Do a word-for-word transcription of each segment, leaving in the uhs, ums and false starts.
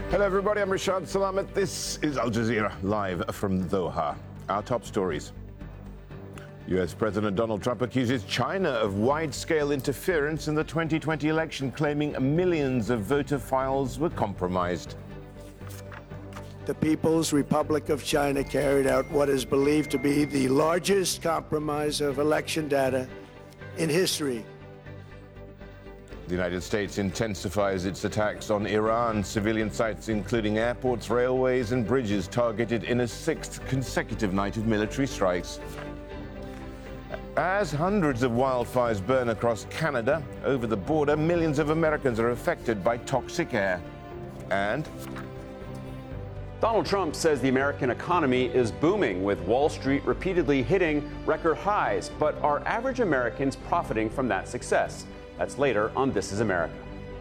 Hello, everybody. I'm Rashad Salamat. This is Al Jazeera, live from Doha. Our top stories. U S President Donald Trump accuses China of wide-scale interference in the twenty twenty election, claiming millions of voter files were compromised. The People's Republic of China carried out what is believed to be the largest compromise of election data in history. The United States intensifies its attacks on Iran. Civilian sites, including airports, railways, and bridges, targeted in a sixth consecutive night of military strikes. As hundreds of wildfires burn across Canada, over the border, millions of Americans are affected by toxic air. And Donald Trump says the American economy is booming, with Wall Street repeatedly hitting record highs. But are average Americans profiting from that success? That's later on This Is America.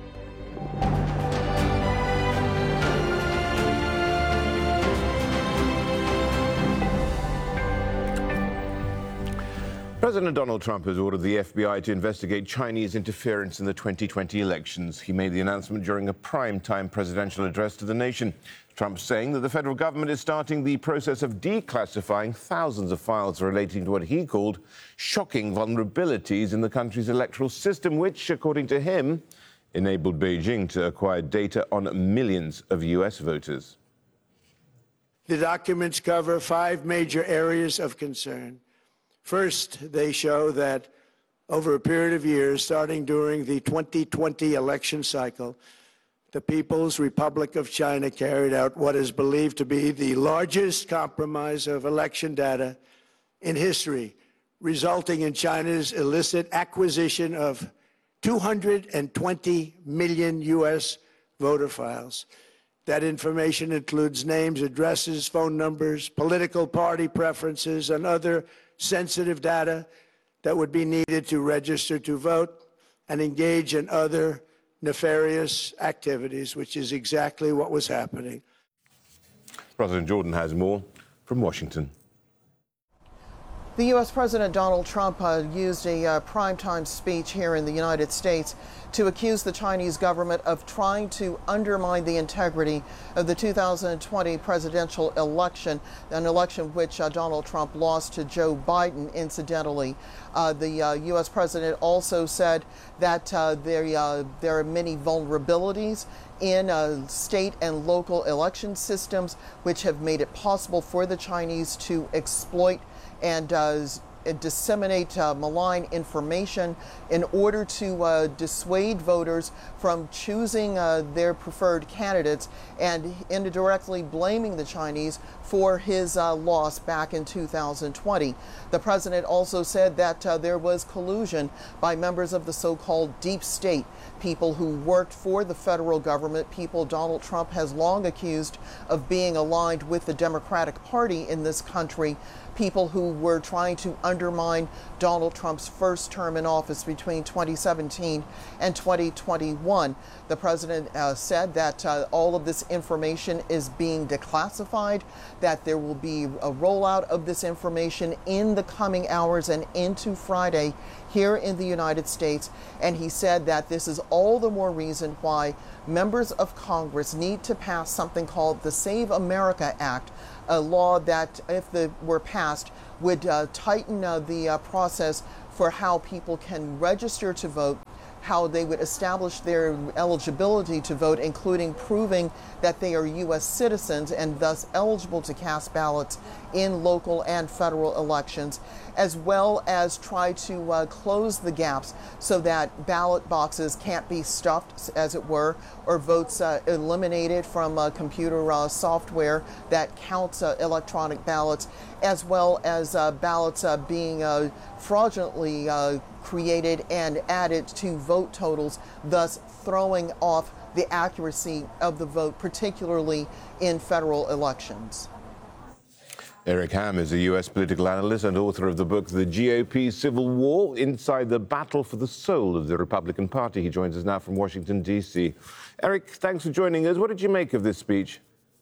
President Donald Trump has ordered the F B I to investigate Chinese interference in the twenty twenty elections. He made the announcement during a prime-time presidential address to the nation. Trump saying that the federal government is starting the process of declassifying thousands of files relating to what he called shocking vulnerabilities in the country's electoral system, which, according to him, enabled Beijing to acquire data on millions of U S voters. The documents cover five major areas of concern. First, they show that over a period of years, starting during the twenty twenty election cycle, the People's Republic of China carried out what is believed to be the largest compromise of election data in history, resulting in China's illicit acquisition of two hundred twenty million U S voter files. That information includes names, addresses, phone numbers, political party preferences, and other sensitive data that would be needed to register to vote and engage in other nefarious activities, which is exactly what was happening. President Jordan has more from Washington. The U S President Donald Trump uh, used a uh, primetime speech here in the United States to accuse the Chinese government of trying to undermine the integrity of the two thousand twenty presidential election, an election which uh, Donald Trump lost to Joe Biden, incidentally. Uh, the uh, U S president also said that uh, there, uh, there are many vulnerabilities in uh, state and local election systems which have made it possible for the Chinese to exploit and uh, disseminate uh, malign information in order to uh, dissuade voters from choosing uh, their preferred candidates, and indirectly blaming the Chinese for his uh, loss back in two thousand twenty. The president also said that uh, there was collusion by members of the so-called deep state, people who worked for the federal government, people Donald Trump has long accused of being aligned with the Democratic Party in this country, people who were trying to undermine Donald Trump's first term in office between twenty seventeen and twenty twenty-one. The president uh, said that uh, all of this information is being declassified, that there will be a rollout of this information in the coming hours and into Friday here in the United States. And he said that this is all the more reason why members of Congress need to pass something called the Save America Act, a law that, if it were passed, would uh, tighten uh, the uh, process for how people can register to vote, how they would establish their eligibility to vote, including proving that they are U S citizens and thus eligible to cast ballots in local and federal elections, as well as try to uh, close the gaps so that ballot boxes can't be stuffed, as it were, or votes uh, eliminated from uh, computer uh, software that counts uh, electronic ballots, as well as uh, ballots uh, being uh, fraudulently uh, created and added to vote totals, thus throwing off the accuracy of the vote, particularly in federal elections. Eric Ham is a U S political analyst and author of the book The G O P Civil War: Inside the Battle for the Soul of the Republican Party. He joins us now from Washington, D C Eric, thanks for joining us. What did you make of this speech?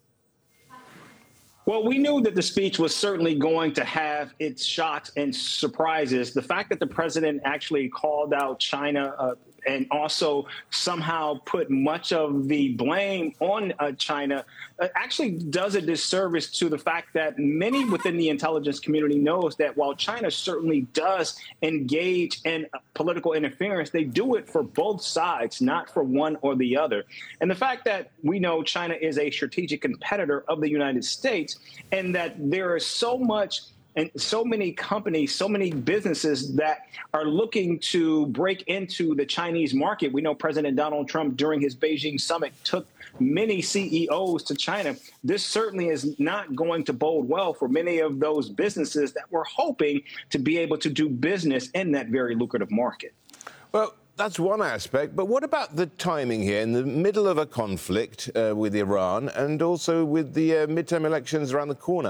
Well, we knew that the speech was certainly going to have its shocks and surprises. The fact that the president actually called out China uh, and also somehow put much of the blame on uh, China uh, actually does a disservice to the fact that many within the intelligence community knows that while China certainly does engage in political interference, they do it for both sides, not for one or the other. And the fact that we know China is a strategic competitor of the United States, and that there is so much and so many companies, so many businesses that are looking to break into the Chinese market. We know President Donald Trump, during his Beijing summit, took many C E Os to China. This certainly is not going to bode well for many of those businesses that were hoping to be able to do business in that very lucrative market. Well, that's one aspect, but what about the timing here in the middle of a conflict uh, with Iran and also with the uh, midterm elections around the corner?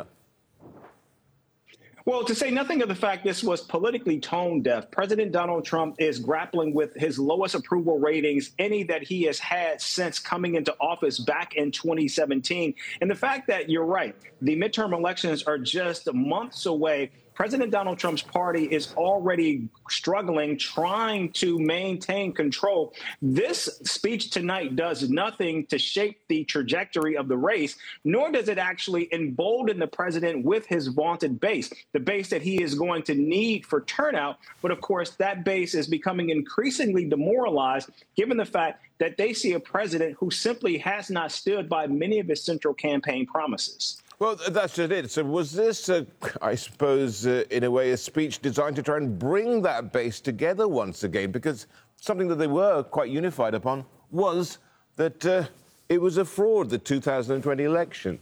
Well, to say nothing of the fact this was politically tone deaf, President Donald Trump is grappling with his lowest approval ratings, any that he has had since coming into office back in twenty seventeen. And the fact that you're right, the midterm elections are just months away. President Donald Trump's party is already struggling, trying to maintain control. This speech tonight does nothing to shape the trajectory of the race, nor does it actually embolden the president with his vaunted base, the base that he is going to need for turnout. But of course, that base is becoming increasingly demoralized, given the fact that they see a president who simply has not stood by many of his central campaign promises. Well, that's just it. So was this, uh, I suppose, uh, in a way, a speech designed to try and bring that base together once again? Because something that they were quite unified upon was that uh, it was a fraud, the two thousand twenty election.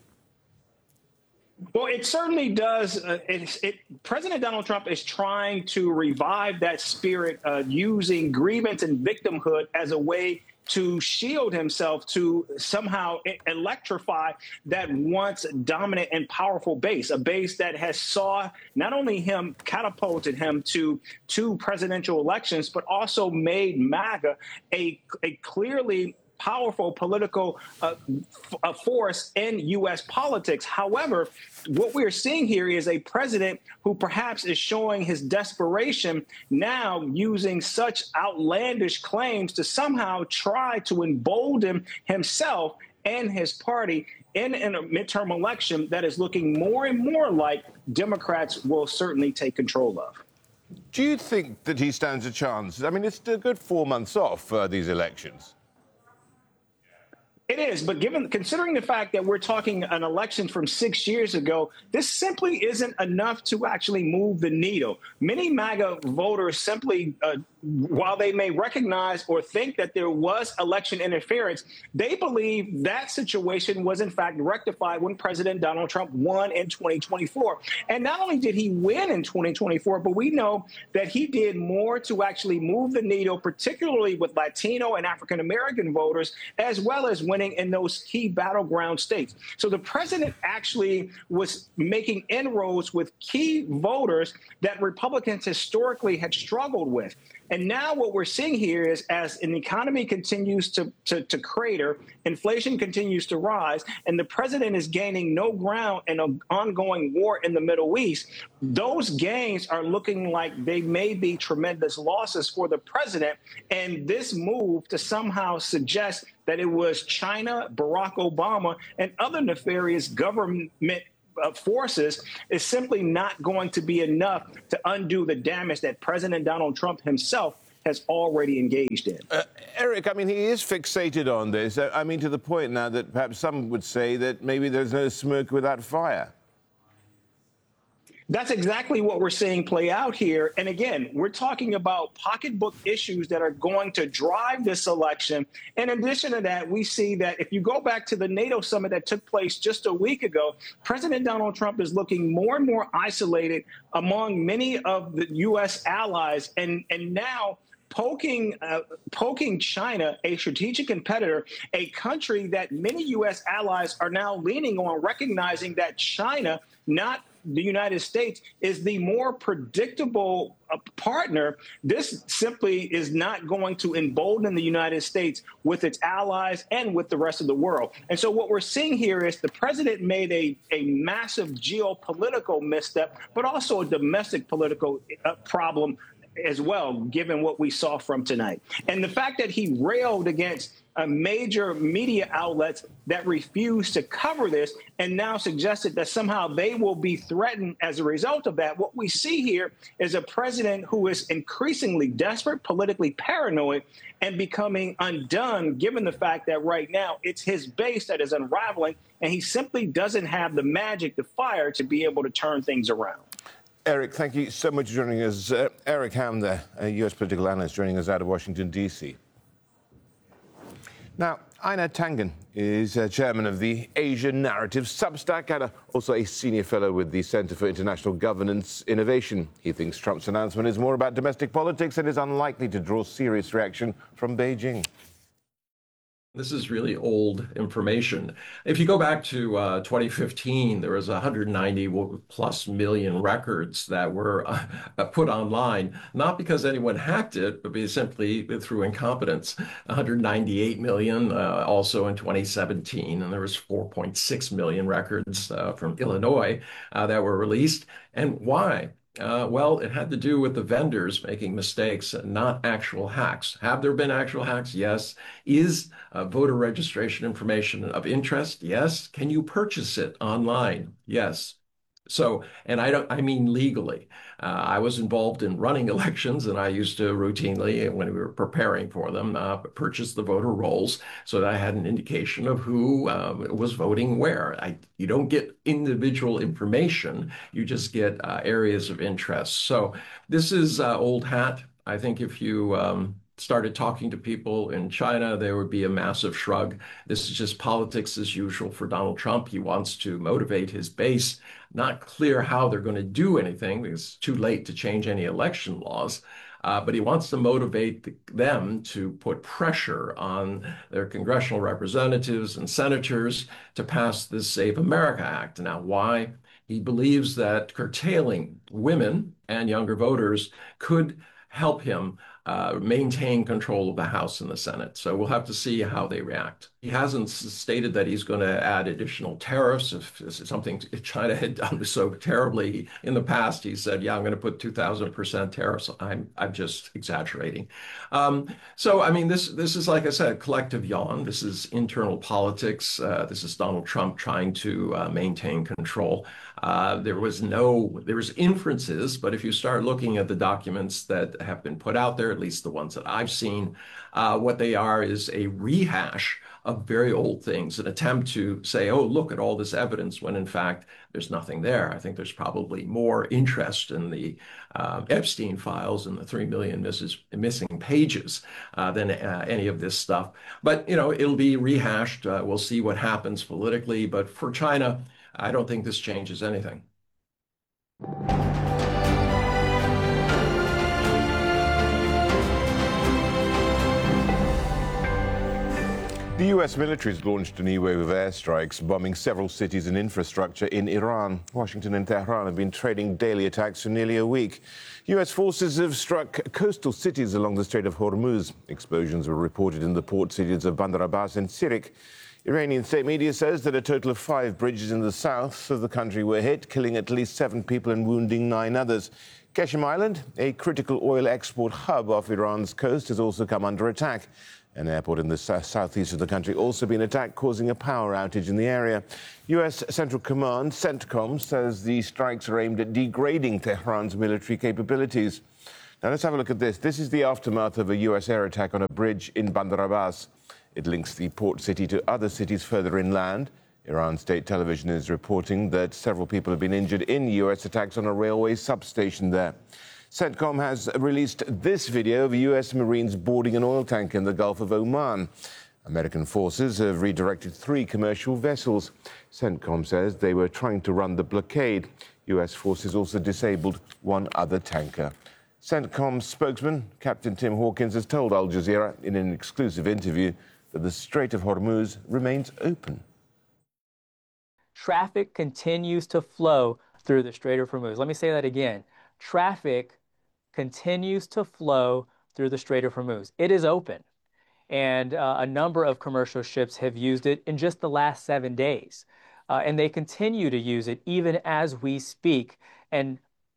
Well, it certainly does. Uh, it, it, President Donald Trump is trying to revive that spirit uh, using grievance and victimhood as a way to shield himself, to somehow electrify that once dominant and powerful base, a base that has saw not only him catapulted him to two presidential elections, but also made MAGA a, a clearly powerful political uh, f- force in U S politics. However, what we're seeing here is a president who perhaps is showing his desperation now, using such outlandish claims to somehow try to embolden himself and his party in, in a midterm election that is looking more and more like Democrats will certainly take control of. Do you think that he stands a chance? I mean, it's a good four months off, uh, these elections. It is, but given considering the fact that we're talking an election from six years ago, this simply isn't enough to actually move the needle. Many MAGA voters simply, uh, while they may recognize or think that there was election interference, they believe that situation was in fact rectified when President Donald Trump won in twenty twenty-four. And not only did he win in twenty twenty-four, but we know that he did more to actually move the needle, particularly with Latino and African-American voters, as well as winning in those key battleground states. So the president actually was making inroads with key voters that Republicans historically had struggled with. And now what we're seeing here is, as an economy continues to, to, to crater, inflation continues to rise, and the president is gaining no ground in an ongoing war in the Middle East, those gains are looking like they may be tremendous losses for the president. And this move to somehow suggest that it was China, Barack Obama, and other nefarious government Uh, forces is simply not going to be enough to undo the damage that President Donald Trump himself has already engaged in. Uh, Eric, I mean, he is fixated on this. Uh, I mean, to the point now that perhaps some would say that maybe there's no smoke without fire. That's exactly what we're seeing play out here. And again, we're talking about pocketbook issues that are going to drive this election. In addition to that, we see that if you go back to the NATO summit that took place just a week ago, President Donald Trump is looking more and more isolated among many of the U S allies. And, and now poking uh, poking China, a strategic competitor, a country that many U S allies are now leaning on, recognizing that China, not the United States, is the more predictable uh, partner. This simply is not going to embolden the United States with its allies and with the rest of the world. And so what we're seeing here is the president made a, a massive geopolitical misstep, but also a domestic political uh, problem as well, given what we saw from tonight. And the fact that he railed against uh, major media outlets that refused to cover this and now suggested that somehow they will be threatened as a result of that. What we see here is a president who is increasingly desperate, politically paranoid, and becoming undone, given the fact that right now it's his base that is unraveling, and he simply doesn't have the magic, the fire, to be able to turn things around. Eric, thank you so much for joining us. Uh, Eric Ham, the uh, U S political analyst, joining us out of Washington, D C. Now, Einar Tangen is uh, chairman of the Asia Narrative Substack and uh, also a senior fellow with the Center for International Governance Innovation. He thinks Trump's announcement is more about domestic politics and is unlikely to draw serious reaction from Beijing. This is really old information. If you go back to uh, twenty fifteen, there was one hundred ninety plus million records that were uh, put online, not because anyone hacked it, but simply through incompetence. one hundred ninety-eight million uh, also in twenty seventeen, and there was four point six million records uh, from Illinois uh, that were released. And why? Uh, well, it had to do with the vendors making mistakes, not actual hacks. Have there been actual hacks? Yes. Is uh, voter registration information of interest? Yes. Can you purchase it online? Yes. So, and I don't, I mean legally. Uh, I was involved in running elections, and I used to routinely, when we were preparing for them, uh, purchase the voter rolls so that I had an indication of who uh, was voting where. I, you don't get individual information, you just get uh, areas of interest. So this is uh, old hat. I think if you um, started talking to people in China, there would be a massive shrug. This is just politics as usual for Donald Trump. He wants to motivate his base. Not clear how they're going to do anything because it's too late to change any election laws. Uh, but he wants to motivate the, them to put pressure on their congressional representatives and senators to pass this Save America Act. Now, why? He believes that curtailing women and younger voters could help him uh, maintain control of the House and the Senate. So we'll have to see how they react. He hasn't stated that he's going to add additional tariffs. If this is something China had done so terribly in the past, he said, yeah, I'm going to put two thousand percent tariffs. I'm, I'm just exaggerating. Um, so, I mean, this, this is, like I said, collective yawn. This is internal politics. Uh, this is Donald Trump trying to uh, maintain control. Uh, there was no, there was inferences, but if you start looking at the documents that have been put out there, at least the ones that I've seen, uh, what they are is a rehash of very old things, an attempt to say, oh, look at all this evidence, when in fact there's nothing there. I think there's probably more interest in the uh, Epstein files and the three million misses, missing pages uh, than uh, any of this stuff. But, you know, it'll be rehashed. Uh, we'll see what happens politically. But for China, I don't think this changes anything. The U S military has launched a new wave of airstrikes, bombing several cities and infrastructure in Iran. Washington and Tehran have been trading daily attacks for nearly a week. U S forces have struck coastal cities along the Strait of Hormuz. Explosions were reported in the port cities of Bandar Abbas and Sirik. Iranian state media says that a total of five bridges in the south of the country were hit, killing at least seven people and wounding nine others. Qeshm Island, a critical oil export hub off Iran's coast, has also come under attack. An airport in the southeast of the country also been attacked, causing a power outage in the area. U S Central Command, CENTCOM, says the strikes are aimed at degrading Tehran's military capabilities. Now let's have a look at this. This is the aftermath of a U S air attack on a bridge in Bandar Abbas. It links the port city to other cities further inland. Iran state television is reporting that several people have been injured in U S attacks on a railway substation there. CENTCOM has released this video of U S Marines boarding an oil tanker in the Gulf of Oman. American forces have redirected three commercial vessels. CENTCOM says they were trying to run the blockade. U S forces also disabled one other tanker. CENTCOM spokesman, Captain Tim Hawkins, has told Al Jazeera in an exclusive interview that the Strait of Hormuz remains open. Traffic continues to flow through the Strait of Hormuz. Let me say that again. Traffic continues to flow through the Strait of Hormuz. It is open, and uh, a number of commercial ships have used it in just the last seven days. Uh, and they continue to use it even as we speak. And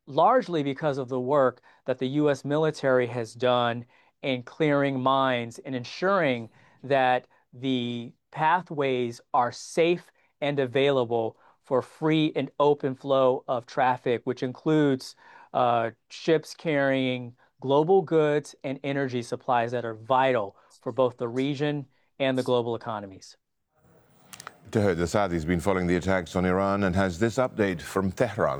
largely because of the work that the U S military has done in clearing mines and ensuring that the pathways are safe and available for free and open flow of traffic, which includes uh, ships carrying global goods and energy supplies that are vital for both the region and the global economies. Tahereh Saadi has been following the attacks on Iran and has this update from Tehran.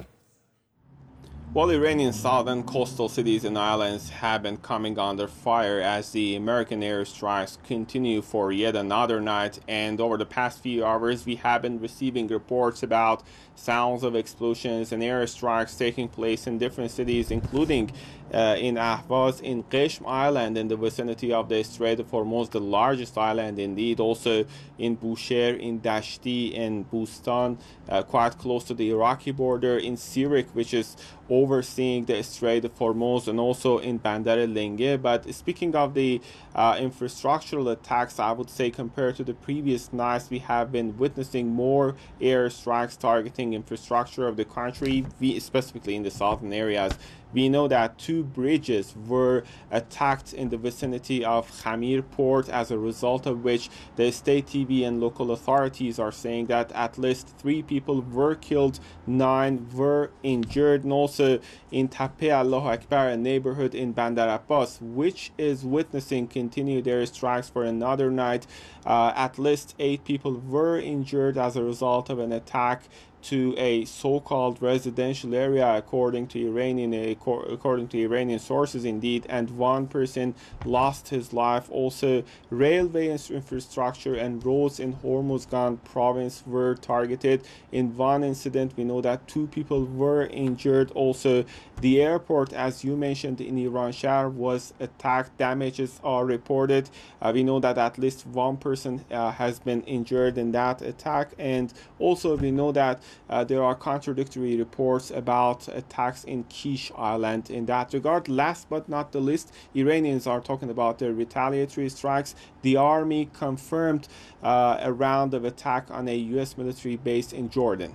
While Iranian southern coastal cities and islands have been coming under fire as the American airstrikes continue for yet another night, and over the past few hours we have been receiving reports about sounds of explosions and airstrikes taking place in different cities, including uh, in Ahvaz, in Qeshm Island in the vicinity of the Strait of Hormuz, the largest island indeed, also in Bushehr, in Dashti, in Bustan, uh, quite close to the Iraqi border, in Sirik, which is overseeing the Strait of Hormuz, and also in Bandar Lenge. But speaking of the uh, infrastructural attacks, I would say compared to the previous nights, we have been witnessing more airstrikes targeting infrastructure of the country, specifically in the southern areas. We know that two bridges were attacked in the vicinity of Khamir port, as a result of which the state T V and local authorities are saying that at least three people were killed, nine were injured. And also in Tape Allahu Akbar, a neighborhood in Bandar Abbas, which is witnessing continued airstrikes for another night, uh, at least eight people were injured as a result of an attack to a so-called residential area, according to Iranian according to Iranian sources, indeed, and one person lost his life. Also, railway infrastructure and roads in Hormuzgan province were targeted. In one incident, we know that two people were injured. Also, the airport, as you mentioned, in Iranshahr was attacked. Damages are reported. Uh, we know that at least one person uh, has been injured in that attack, and also we know that Uh, there are contradictory reports about attacks in Kish Island in that regard. Last but not the least, Iranians are talking about their retaliatory strikes. The army confirmed uh, a round of attack on a U S military base in Jordan.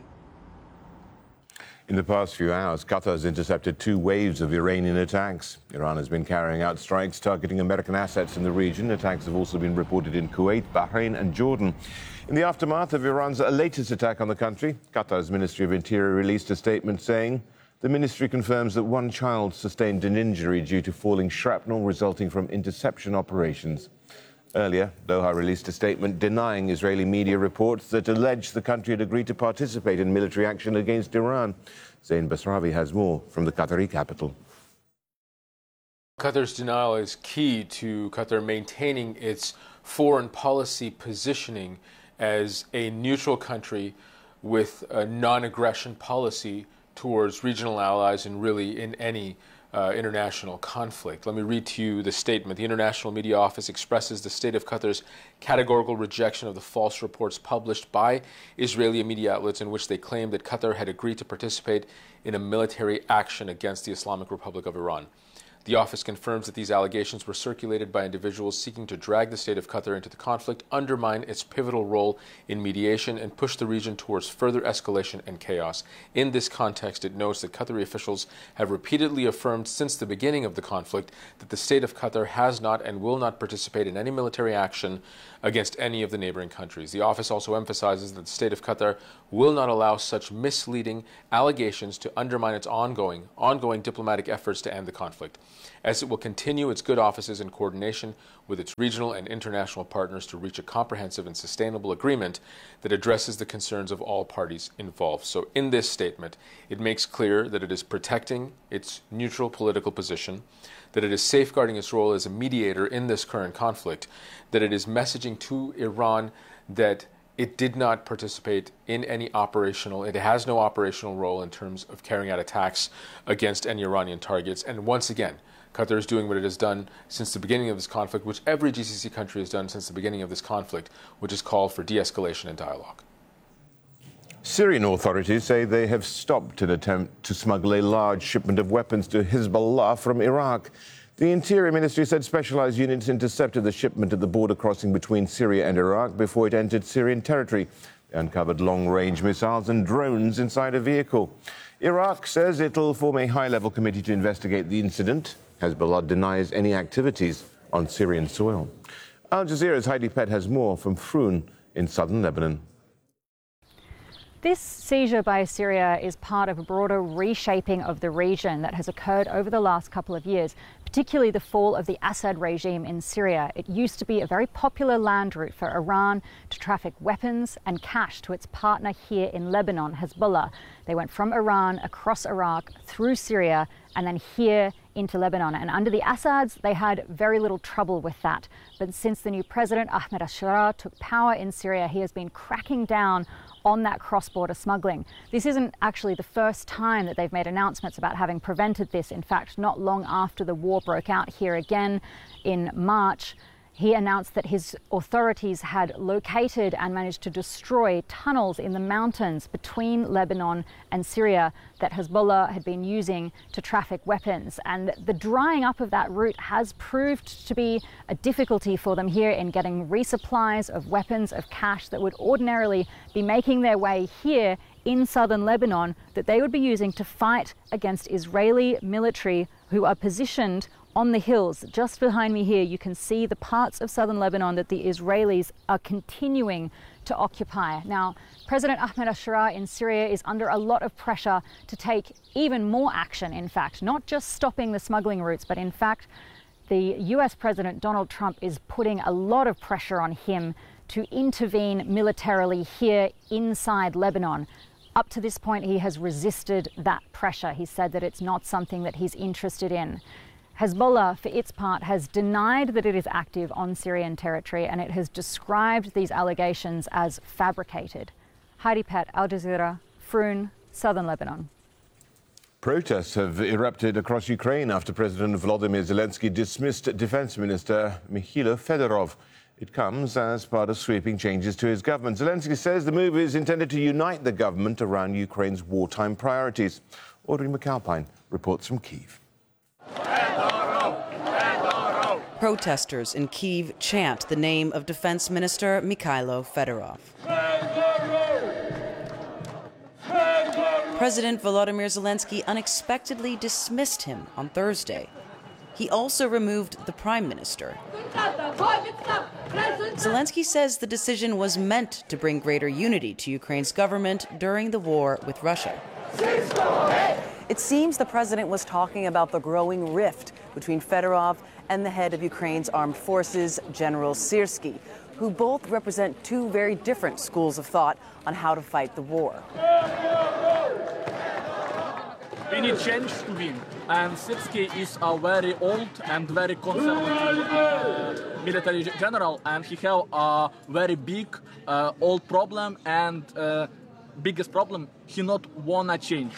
In the past few hours, Qatar has intercepted two waves of Iranian attacks. Iran has been carrying out strikes targeting American assets in the region. Attacks have also been reported in Kuwait, Bahrain and Jordan. In the aftermath of Iran's latest attack on the country, Qatar's Ministry of Interior released a statement saying the ministry confirms that one child sustained an injury due to falling shrapnel resulting from interception operations. Earlier, Doha released a statement denying Israeli media reports that allege the country had agreed to participate in military action against Iran. Zain Basravi has more from the Qatari capital. Qatar's denial is key to Qatar maintaining its foreign policy positioning as a neutral country with a non-aggression policy towards regional allies and really in any Uh, international conflict. Let me read to you the statement. The International Media Office expresses the state of Qatar's categorical rejection of the false reports published by Israeli media outlets in which they claim that Qatar had agreed to participate in a military action against the Islamic Republic of Iran. The office confirms that these allegations were circulated by individuals seeking to drag the state of Qatar into the conflict, undermine its pivotal role in mediation, and push the region towards further escalation and chaos. In this context, it notes that Qatari officials have repeatedly affirmed since the beginning of the conflict that the state of Qatar has not and will not participate in any military action against any of the neighboring countries. The office also emphasizes that the state of Qatar will not allow such misleading allegations to undermine its ongoing, ongoing diplomatic efforts to end the conflict, as it will continue its good offices in coordination with its regional and international partners to reach a comprehensive and sustainable agreement that addresses the concerns of all parties involved. So in this statement, it makes clear that it is protecting its neutral political position, that it is safeguarding its role as a mediator in this current conflict, that it is messaging to Iran that it did not participate in any operational, it has no operational role in terms of carrying out attacks against any Iranian targets. And once again, Qatar is doing what it has done since the beginning of this conflict, which every G C C country has done since the beginning of this conflict, which is called for de-escalation and dialogue. Syrian authorities say they have stopped an attempt to smuggle a large shipment of weapons to Hezbollah from Iraq. The Interior Ministry said specialized units intercepted the shipment at the border crossing between Syria and Iraq before it entered Syrian territory. They uncovered long-range missiles and drones inside a vehicle. Iraq says it'll form a high-level committee to investigate the incident. Hezbollah denies any activities on Syrian soil. Al Jazeera's Heidi Pett has more from Froun in southern Lebanon. This seizure by Syria is part of a broader reshaping of the region that has occurred over the last couple of years, particularly the fall of the Assad regime in Syria. It used to be a very popular land route for Iran to traffic weapons and cash to its partner here in Lebanon, Hezbollah. They went from Iran across Iraq through Syria and then here into Lebanon. And under the Assads, they had very little trouble with that. But since the new president, Ahmed al-Sharaa, took power in Syria, he has been cracking down on that cross-border smuggling. This isn't actually the first time that they've made announcements about having prevented this. In fact, not long after the war broke out here again in March, he announced that his authorities had located and managed to destroy tunnels in the mountains between Lebanon and Syria that Hezbollah had been using to traffic weapons. And the drying up of that route has proved to be a difficulty for them here in getting resupplies of weapons, of cash that would ordinarily be making their way here in southern Lebanon, that they would be using to fight against Israeli military who are positioned on the hills. Just behind me here, you can see the parts of southern Lebanon that the Israelis are continuing to occupy. Now, President Ahmed al-Sharaa in Syria is under a lot of pressure to take even more action, in fact, not just stopping the smuggling routes, but in fact, the U S President Donald Trump is putting a lot of pressure on him to intervene militarily here inside Lebanon. Up to this point, he has resisted that pressure. He said that it's not something that he's interested in. Hezbollah, for its part, has denied that it is active on Syrian territory, and it has described these allegations as fabricated. Heidi Pett, Al Jazeera, Froun, southern Lebanon. Protests have erupted across Ukraine after President Volodymyr Zelensky dismissed Defense Minister Mikhailo Fedorov. It comes as part of sweeping changes to his government. Zelensky says the move is intended to unite the government around Ukraine's wartime priorities. Audrey McAlpine reports from Kyiv. Protesters in Kyiv chant the name of Defense Minister Mikhailo Fedorov. President Volodymyr Zelensky unexpectedly dismissed him on Thursday. He also removed the prime minister. Zelensky says the decision was meant to bring greater unity to Ukraine's government during the war with Russia. It seems the president was talking about the growing rift between Fedorov and the head of Ukraine's armed forces, General Syrskyi, who both represent two very different schools of thought on how to fight the war. We need change to win, and Syrskyi is a very old and very conservative uh, military general, and he has a very big uh, old problem, and uh, biggest problem, he not wanna change.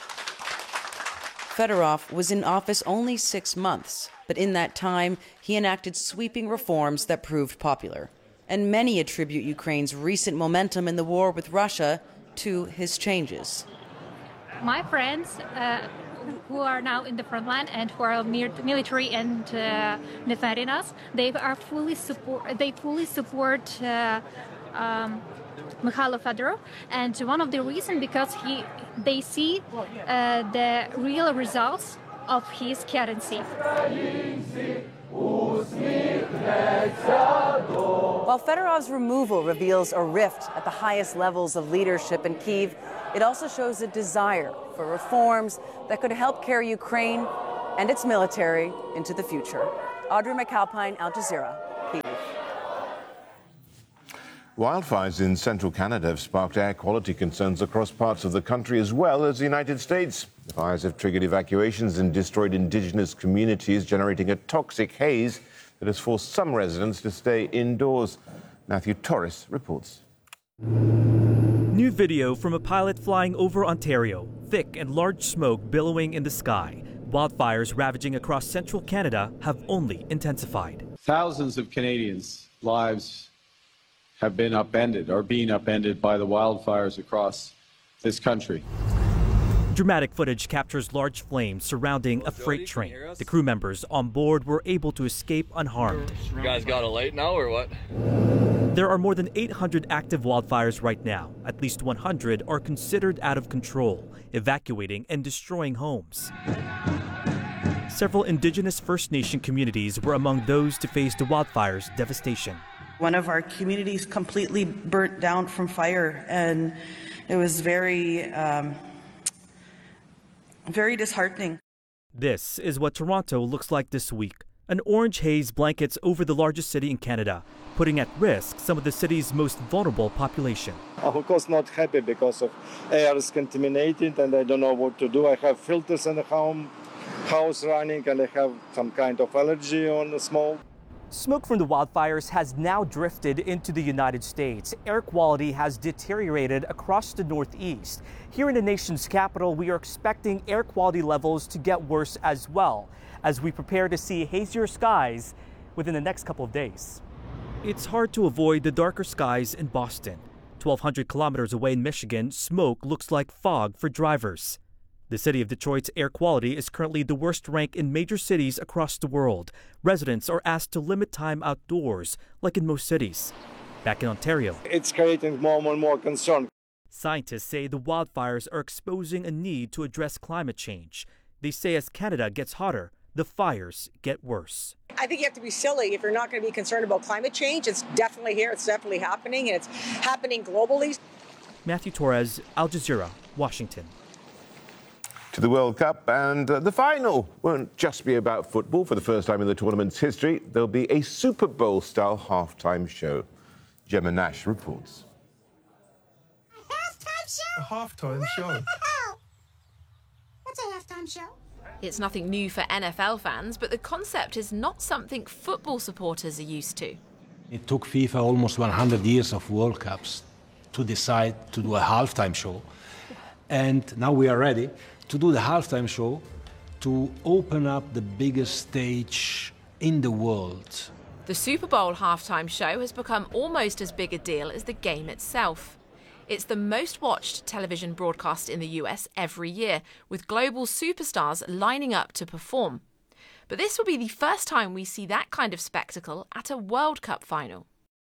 Fedorov was in office only six months, but in that time, he enacted sweeping reforms that proved popular. And many attribute Ukraine's recent momentum in the war with Russia to his changes. My friends uh, who are now in the front line and who are military and uh, defending us, they are fully support. They fully support uh, um, Mikhailo Fedorov, and one of the reasons because he they see uh, the real results of his candidacy. While Fedorov's removal reveals a rift at the highest levels of leadership in Kyiv, it also shows a desire for reforms that could help carry Ukraine and its military into the future. Audrey McAlpine, Al Jazeera, Kyiv. Wildfires in central Canada have sparked air quality concerns across parts of the country as well as the United States. The fires have triggered evacuations and destroyed Indigenous communities, generating a toxic haze that has forced some residents to stay indoors. Matthew Torres reports. New video from a pilot flying over Ontario. Thick and large smoke billowing in the sky. Wildfires ravaging across central Canada have only intensified. Thousands of Canadians' lives have been upended, or being upended by the wildfires across this country. Dramatic footage captures large flames surrounding a freight train. The crew members on board were able to escape unharmed. You guys got a light now or what? There are more than eight hundred active wildfires right now. At least one hundred are considered out of control, evacuating and destroying homes. Several indigenous First Nation communities were among those to face the wildfires' devastation. One of our communities completely burnt down from fire, and it was very, um, very disheartening. This is what Toronto looks like this week. An orange haze blankets over the largest city in Canada, putting at risk some of the city's most vulnerable population. I'm of course not happy because of air is contaminated and I don't know what to do. I have filters in the home, house running, and I have some kind of allergy on the smoke. Smoke from the wildfires has now drifted into the United States. Air quality has deteriorated across the Northeast. Here in the nation's capital, we are expecting air quality levels to get worse as well, as we prepare to see hazier skies within the next couple of days. It's hard to avoid the darker skies in Boston. twelve hundred kilometers away in Michigan, smoke looks like fog for drivers. The city of Detroit's air quality is currently the worst rank in major cities across the world. Residents are asked to limit time outdoors, like in most cities. Back in Ontario, it's creating more and more concern. Scientists say the wildfires are exposing a need to address climate change. They say as Canada gets hotter, the fires get worse. I think you have to be silly if you're not going to be concerned about climate change. It's definitely here. It's definitely happening, and it's happening globally. Matthew Torres, Al Jazeera, Washington. To the World Cup, and uh, the final won't just be about football. For the first time in the tournament's history, there'll be a Super Bowl-style halftime show. Gemma Nash reports. A halftime show? A halftime show? What's a halftime show? It's nothing new for N F L fans, but the concept is not something football supporters are used to. It took FIFA almost one hundred years of World Cups to decide to do a halftime show. And now we are ready to do the halftime show to open up the biggest stage in the world. The Super Bowl halftime show has become almost as big a deal as the game itself. It's the most watched television broadcast in the U S every year, with global superstars lining up to perform. But this will be the first time we see that kind of spectacle at a World Cup final.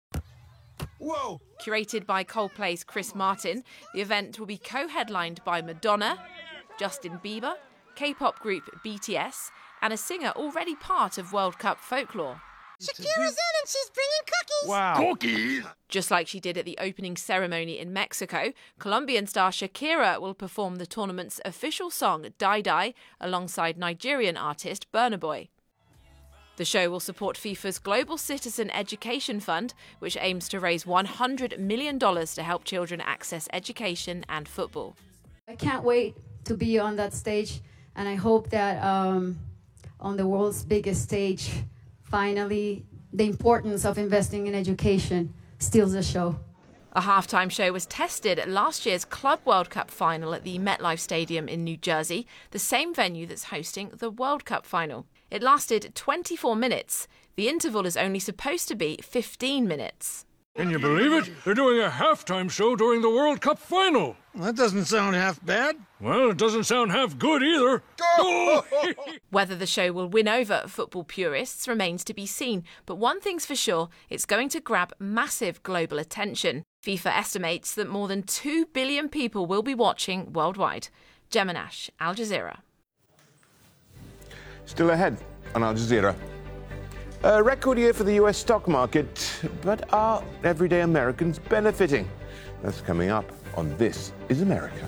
Whoa! Curated by Coldplay's Chris Martin, the event will be co-headlined by Madonna, Justin Bieber, K-pop group B T S, and a singer already part of World Cup folklore. Shakira's in and she's bringing cookies. Wow. Cookies? Just like she did at the opening ceremony in Mexico, Colombian star Shakira will perform the tournament's official song, Die Die, alongside Nigerian artist Burna Boy. The show will support FIFA's Global Citizen Education Fund, which aims to raise one hundred million dollars to help children access education and football. I can't wait to be on that stage, and I hope that um, on the world's biggest stage, finally, the importance of investing in education steals the show. A halftime show was tested at last year's Club World Cup final at the MetLife Stadium in New Jersey, the same venue that's hosting the World Cup final. It lasted twenty-four minutes. The interval is only supposed to be fifteen minutes. Can you believe it? They're doing a halftime show during the World Cup final. That doesn't sound half bad. Well, it doesn't sound half good either. Whether the show will win over football purists remains to be seen, but one thing's for sure, it's going to grab massive global attention. FIFA estimates that more than two billion people will be watching worldwide. Gemma Nash, Al Jazeera. Still ahead on Al Jazeera. A record year for the U S stock market, but are everyday Americans benefiting? That's coming up on This is America.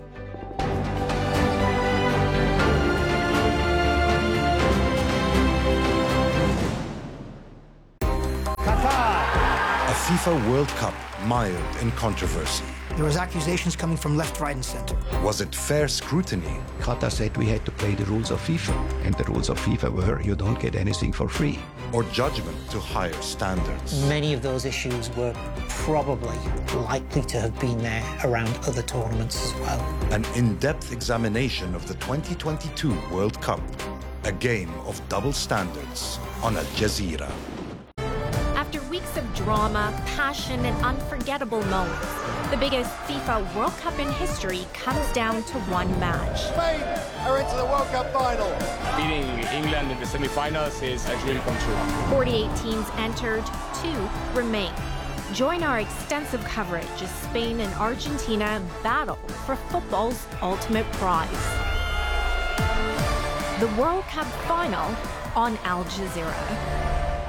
A FIFA World Cup mired in controversy. There was accusations coming from left, right, and center. Was it fair scrutiny? Qatar said we had to play the rules of FIFA, and the rules of FIFA were you don't get anything for free. Or judgment to higher standards? Many of those issues were probably likely to have been there around other tournaments as well. An in-depth examination of the twenty twenty-two World Cup. A game of double standards on Al Jazeera. After weeks of drama, passion, and unforgettable moments, the biggest FIFA World Cup in history comes down to one match. Spain are into the World Cup final. Beating England in the semi-finals is a dream come true. forty-eight teams entered, two remain. Join our extensive coverage as Spain and Argentina battle for football's ultimate prize. The World Cup final on Al Jazeera.